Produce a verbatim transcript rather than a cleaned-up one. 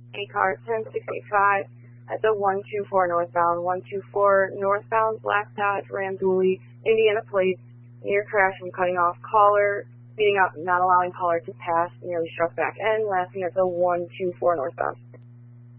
A car ten six eight five at the one two four northbound, one two four northbound, Black Dodge Ram Dually, Indiana plates, near crash from cutting off caller, speeding up, not allowing caller to pass, nearly struck back end, lasting at the one two four northbound.